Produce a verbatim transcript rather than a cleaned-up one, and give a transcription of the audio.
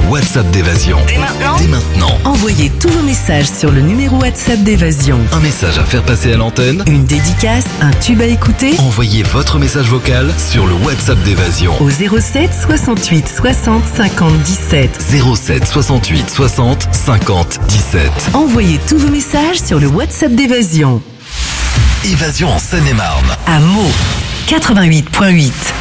WhatsApp d'Évasion. Dès maintenant Dès maintenant. Envoyez tous vos messages sur le numéro WhatsApp d'Évasion. Un message à faire passer à l'antenne. Une dédicace, un tube à écouter. Envoyez votre message vocal sur le WhatsApp d'Évasion. Au zéro sept soixante-huit soixante cinquante dix-sept. zéro sept soixante-huit soixante cinquante dix-sept. Envoyez tous vos messages sur le WhatsApp d'Évasion. Évasion en Seine-et-Marne. À Meaux, quatre-vingt-huit virgule huit.